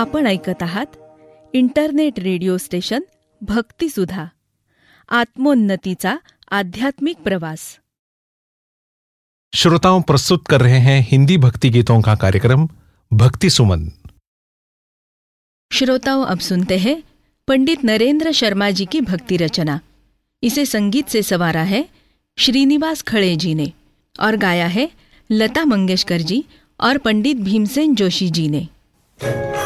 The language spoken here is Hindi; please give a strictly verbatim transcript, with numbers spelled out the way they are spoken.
आपण ऐकत आहात इंटरनेट रेडिओ स्टेशन भक्ति सुधा, आत्मोन्नतीचा आध्यात्मिक प्रवास। श्रोताओं, प्रस्तुत कर रहे हैं हिंदी भक्ति गीतों का कार्यक्रम भक्ति सुमन। श्रोताओं, अब सुनते हैं पंडित नरेंद्र शर्मा जी की भक्ति रचना। इसे संगीत से संवारा है श्रीनिवास खड़े जी ने और गाया है लता मंगेशकर जी और पंडित भीमसेन जोशी जी ने।